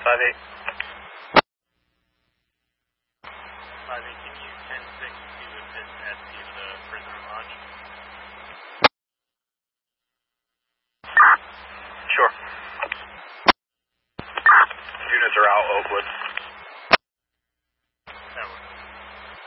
5-8. 5-8, can you 10-6 to assist at the prisoner lodge? Sure. Units are out, Oakwood.